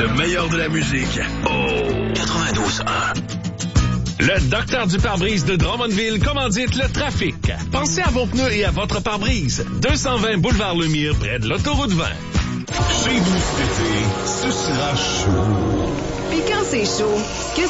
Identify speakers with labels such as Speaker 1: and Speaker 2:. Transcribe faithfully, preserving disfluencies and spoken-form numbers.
Speaker 1: Le meilleur de la musique. Oh! quatre-vingt-douze un.
Speaker 2: Le docteur du pare-brise de Drummondville commandite le trafic. Pensez à vos pneus et à votre pare-brise. deux cent vingt boulevard Lemire, près de l'autoroute vingt.
Speaker 3: Chez vous cet été, ce sera chaud.
Speaker 4: Puis quand c'est chaud, ce que